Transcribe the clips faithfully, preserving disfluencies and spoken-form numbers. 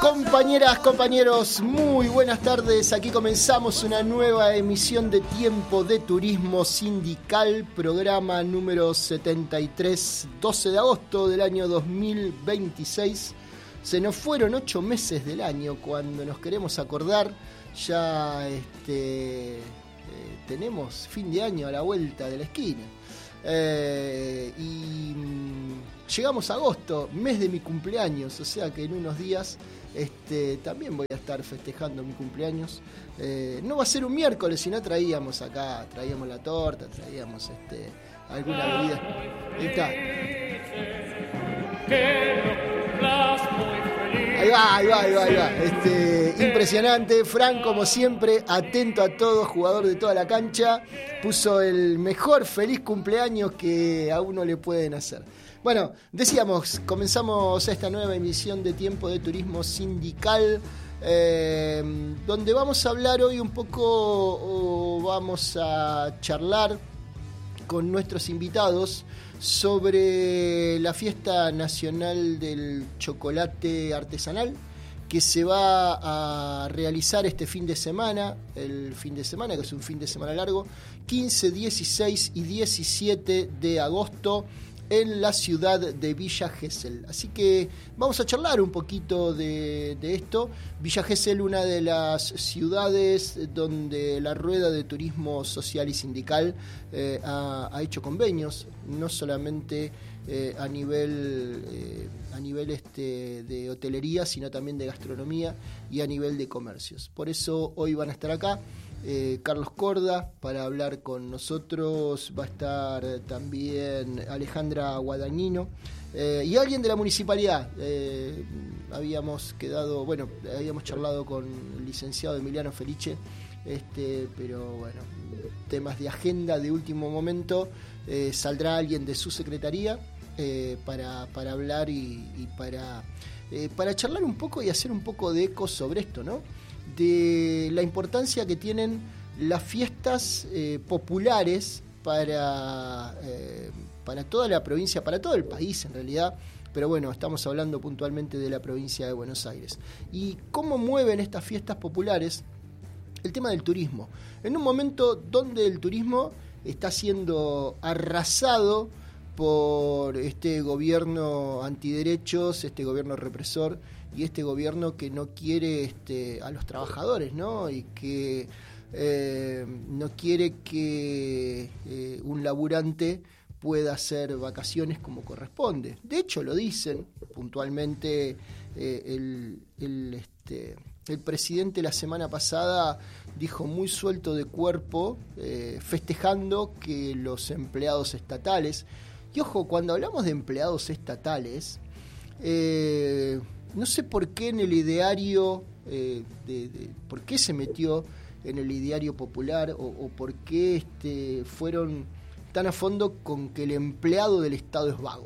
Compañeras, compañeros, muy buenas tardes. Aquí comenzamos una nueva emisión de Tiempo de Turismo Sindical, programa número setenta y tres, doce de agosto del año dos mil veintiséis. Se nos fueron ocho meses del año. Cuando nos queremos acordar, ya este, eh, tenemos fin de año a la vuelta de la esquina. Eh, y mm, llegamos a agosto, mes de mi cumpleaños, o sea que en unos días este, también voy a estar festejando mi cumpleaños. Eh, no va a ser un miércoles, sino traíamos acá, traíamos la torta, traíamos este, alguna bebida. Ahí está. Ahí va, ahí va, ahí va, ahí va. Este, impresionante. Fran, como siempre, atento a todo, jugador de toda la cancha. Puso el mejor feliz cumpleaños que a uno le pueden hacer. Bueno, decíamos, comenzamos esta nueva emisión de Tiempo de Turismo Sindical, eh, donde vamos a hablar hoy un poco, o vamos a charlar con nuestros invitados sobre la fiesta nacional del chocolate artesanal que se va a realizar este fin de semana, el fin de semana, que es un fin de semana largo, quince, dieciséis y diecisiete de agosto en la ciudad de Villa Gesell. Así que vamos a charlar un poquito de, de esto. Villa Gesell, una de las ciudades donde la Rueda de Turismo Social y Sindical eh, ha, ha hecho convenios, no solamente eh, a nivel, eh, a nivel este, de hotelería, sino también de gastronomía y a nivel de comercios. Por eso hoy van a estar acá Eh, Carlos Corda para hablar con nosotros, va a estar también Alejandra Guadagnino eh, y alguien de la municipalidad. Eh, habíamos quedado, bueno, habíamos charlado con el licenciado Emiliano Felice, este, pero bueno, temas de agenda de último momento, eh, saldrá alguien de su secretaría eh, para, para hablar y, y para, eh, para charlar un poco y hacer un poco de eco sobre esto, ¿no? De la importancia que tienen las fiestas eh, populares para, eh, para toda la provincia, para todo el país en realidad, pero bueno, estamos hablando puntualmente de la provincia de Buenos Aires. Y cómo mueven estas fiestas populares el tema del turismo, en un momento donde el turismo está siendo arrasado por este gobierno antiderechos, este gobierno represor, y este gobierno que no quiere este, a los trabajadores, ¿no? Y que eh, no quiere que eh, un laburante pueda hacer vacaciones como corresponde. De hecho, lo dicen puntualmente eh, el, el, este, el presidente la semana pasada dijo muy suelto de cuerpo, eh, festejando que los empleados estatales, y ojo, cuando hablamos de empleados estatales, eh, no sé por qué en el ideario, eh, de, de, por qué se metió en el ideario popular o, o por qué este, fueron tan a fondo con que el empleado del Estado es vago.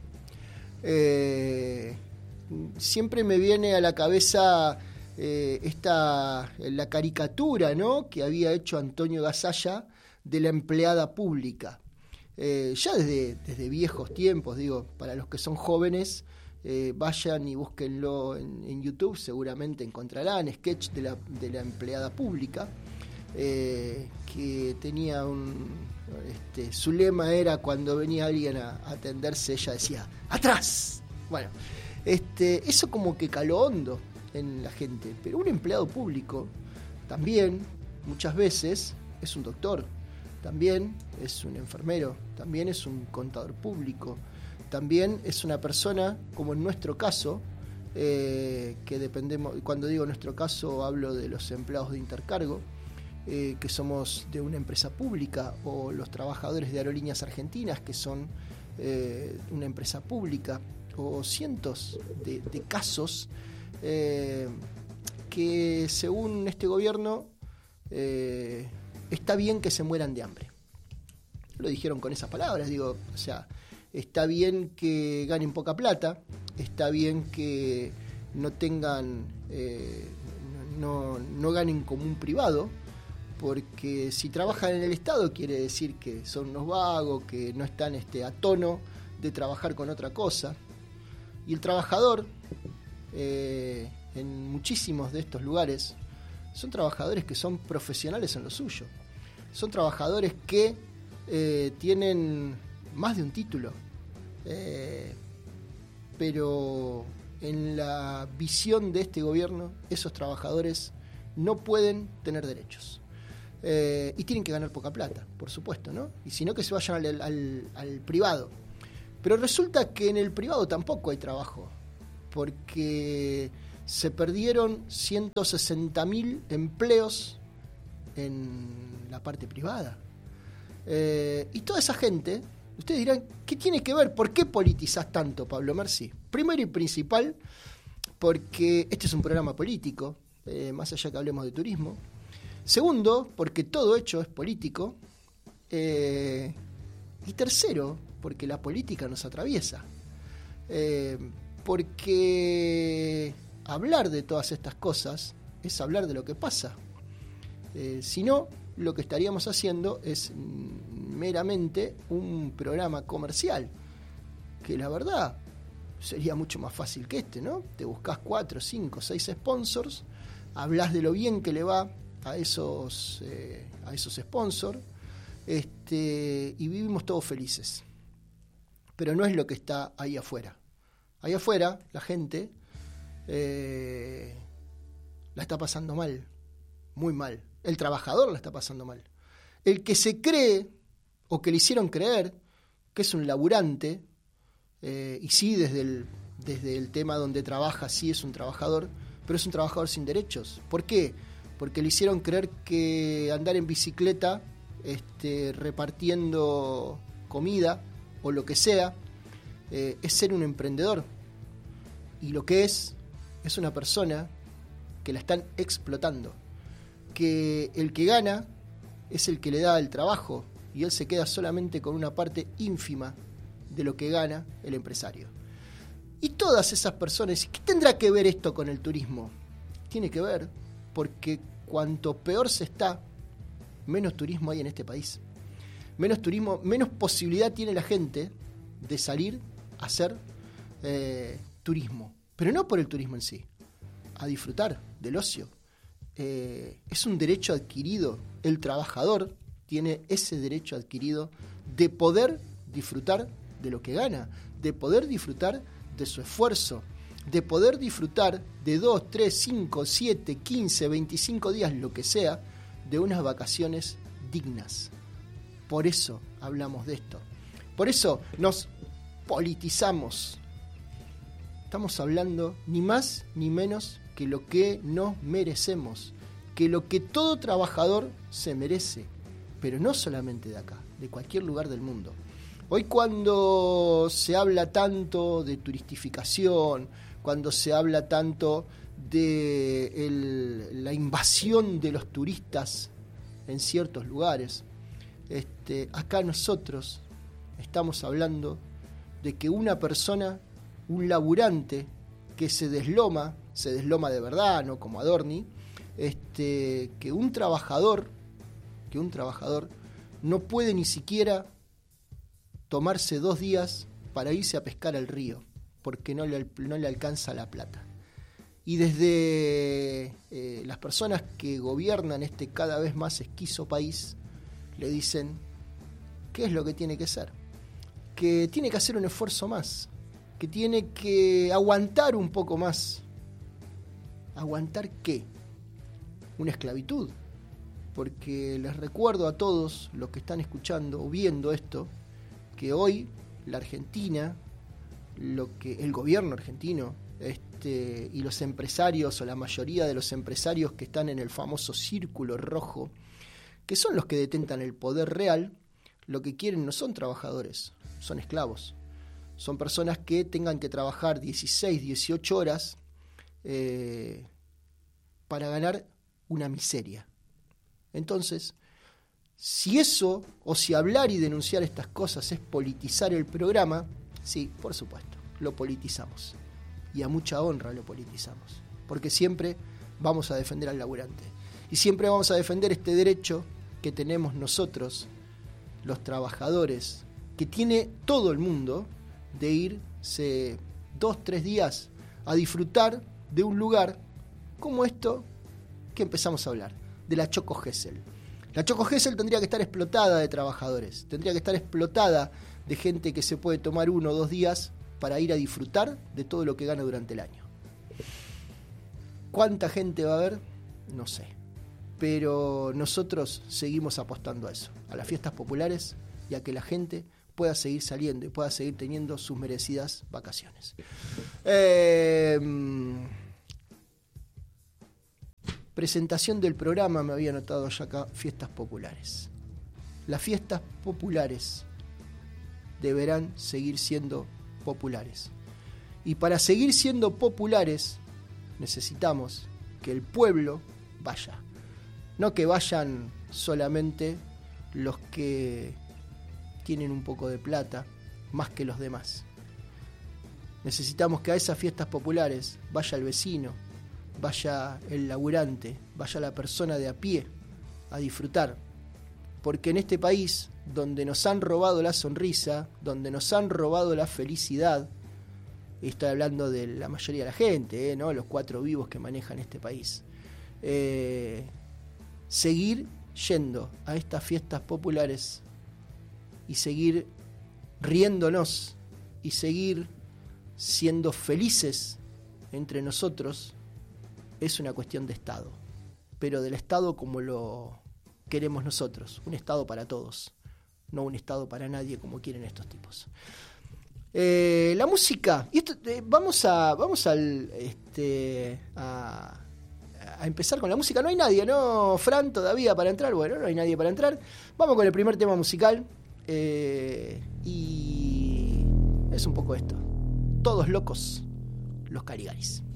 Eh, siempre me viene a la cabeza eh, esta, la caricatura, ¿no?, que había hecho Antonio Gasalla de la empleada pública. Eh, ya desde, desde viejos tiempos, digo, para los que son jóvenes, Eh, vayan y búsquenlo en, en YouTube, seguramente encontrarán sketch de la, de la empleada pública, eh, que tenía un este, su lema era cuando venía alguien a, a atenderse, ella decía ¡atrás! Bueno, este, eso como que caló hondo en la gente, pero un empleado público también muchas veces es un doctor, también es un enfermero, también es un contador público, también es una persona, como en nuestro caso, eh, que dependemos, cuando digo nuestro caso hablo de los empleados de Intercargo, eh, que somos de una empresa pública, o los trabajadores de Aerolíneas Argentinas, que son eh, una empresa pública, o cientos de, de casos eh, que según este gobierno eh, está bien que se mueran de hambre. Lo dijeron con esas palabras, digo, o sea, está bien que ganen poca plata, está bien que no tengan, eh, no, no ganen como un privado, porque si trabajan en el Estado quiere decir que son unos vagos, que no están este, a tono de trabajar con otra cosa. Y el trabajador, eh, en muchísimos de estos lugares, son trabajadores que son profesionales en lo suyo. Son trabajadores que eh, tienen más de un título. Eh, pero en la visión de este gobierno, esos trabajadores no pueden tener derechos. Eh, y tienen que ganar poca plata, por supuesto, ¿no? Y si no, que se vayan al, al, al privado. Pero resulta que en el privado tampoco hay trabajo, porque se perdieron ciento sesenta mil empleos en la parte privada. Eh, y toda esa gente, ustedes dirán, ¿qué tiene que ver? ¿Por qué politizás tanto, Pablo Mercy? Primero y principal, porque este es un programa político, eh, más allá que hablemos de turismo. Segundo, porque todo hecho es político. Eh, y tercero, porque la política nos atraviesa. Eh, porque hablar de todas estas cosas es hablar de lo que pasa. Eh, si no, lo que estaríamos haciendo es meramente un programa comercial, que la verdad sería mucho más fácil que este, ¿no? Te buscas cuatro, cinco, seis sponsors, hablas de lo bien que le va a esos, eh, a esos sponsors, este, y vivimos todos felices. Pero no es lo que está ahí afuera. Ahí afuera, la gente eh, la está pasando mal, muy mal. El trabajador la está pasando mal. El que se cree, o que le hicieron creer, que es un laburante, eh, y sí, desde el, desde el tema donde trabaja, sí es un trabajador, pero es un trabajador sin derechos. ¿Por qué? Porque le hicieron creer que andar en bicicleta, este, repartiendo comida, o lo que sea, eh, es ser un emprendedor. Y lo que es, es una persona que la están explotando. Que el que gana es el que le da el trabajo y él se queda solamente con una parte ínfima de lo que gana el empresario. Y todas esas personas, ¿qué tendrá que ver esto con el turismo? Tiene que ver porque cuanto peor se está, menos turismo hay en este país. Menos turismo, menos posibilidad tiene la gente de salir a hacer eh, turismo. Pero no por el turismo en sí, a disfrutar del ocio. Eh, es un derecho adquirido. El trabajador tiene ese derecho adquirido de poder disfrutar de lo que gana, de poder disfrutar de su esfuerzo, de poder disfrutar de dos, tres, cinco, siete, quince, veinticinco días, lo que sea, de unas vacaciones dignas. Por eso hablamos de esto. Por eso nos politizamos. Estamos hablando ni más ni menos que lo que nos merecemos, que lo que todo trabajador se merece, pero no solamente de acá, de cualquier lugar del mundo. Hoy cuando se habla tanto de turistificación, cuando se habla tanto de el, la invasión de los turistas en ciertos lugares, este, acá nosotros estamos hablando de que una persona, un laburante que se desloma, se desloma de verdad, no como Adorni, este, que un trabajador, que un trabajador no puede ni siquiera tomarse dos días para irse a pescar al río, porque no le, no le alcanza la plata. Y desde eh, las personas que gobiernan este cada vez más esquizo país, le dicen, ¿qué es lo que tiene que hacer? Que tiene que hacer un esfuerzo más, que tiene que aguantar un poco más. ¿Aguantar qué? Una esclavitud. Porque les recuerdo a todos los que están escuchando o viendo esto, que hoy la Argentina, lo que el gobierno argentino este, y los empresarios, o la mayoría de los empresarios que están en el famoso círculo rojo, que son los que detentan el poder real, lo que quieren no son trabajadores, son esclavos. Son personas que tengan que trabajar dieciséis, dieciocho horas eh, para ganar una miseria. Entonces, si eso, o si hablar y denunciar estas cosas es politizar el programa, sí, por supuesto, lo politizamos. Y a mucha honra lo politizamos. Porque siempre vamos a defender al laburante. Y siempre vamos a defender este derecho que tenemos nosotros, los trabajadores, que tiene todo el mundo, de irse dos, tres días a disfrutar de un lugar como esto que empezamos a hablar, de la Choco Gesell. La Choco Gesell tendría que estar explotada de trabajadores, tendría que estar explotada de gente que se puede tomar uno o dos días para ir a disfrutar de todo lo que gana durante el año. ¿Cuánta gente va a haber? No sé. Pero nosotros seguimos apostando a eso, a las fiestas populares y a que la gente pueda seguir saliendo y pueda seguir teniendo sus merecidas vacaciones. Eh, presentación del programa, me había anotado ya acá, fiestas populares. Las fiestas populares deberán seguir siendo populares. Y para seguir siendo populares necesitamos que el pueblo vaya. No que vayan solamente los que tienen un poco de plata más que los demás. Necesitamos que a esas fiestas populares vaya el vecino, vaya el laburante, vaya la persona de a pie a disfrutar. Porque en este país, donde nos han robado la sonrisa, donde nos han robado la felicidad, y estoy hablando de la mayoría de la gente, ¿eh? ¿no? Los cuatro vivos que manejan este país, eh, seguir yendo a estas fiestas populares y seguir riéndonos y seguir siendo felices entre nosotros es una cuestión de Estado, pero del Estado como lo queremos nosotros, un Estado para todos, no un Estado para nadie como quieren estos tipos. Eh, la música, y esto, eh, vamos a vamos al este a, a empezar con la música. No hay nadie, ¿no, Fran, todavía para entrar? Bueno, no hay nadie para entrar. Vamos con el primer tema musical, eh, y es un poco esto: Todos locos, los Caligaris.